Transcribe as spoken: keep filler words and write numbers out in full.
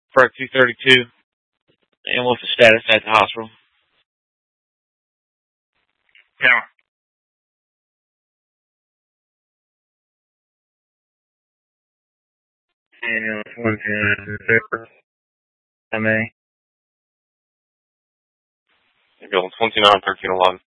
for two thirty-two. And what's the status at the hospital? Yeah. And it's one ten M A. Bill twenty-nine thirteen eleven.